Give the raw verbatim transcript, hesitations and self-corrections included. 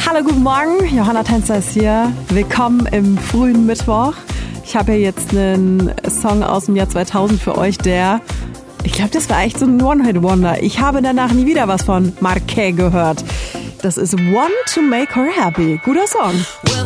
Hallo, guten Morgen. Johanna Tänzer ist hier. Willkommen im frühen Mittwoch. Ich habe hier jetzt einen Song aus dem Jahr zweitausend für euch, der, ich glaube, das war echt so ein One-Hit-Wonder. Ich habe danach nie wieder was von Marquet gehört. Das ist One to Make Her Happy. Guter Song. Well,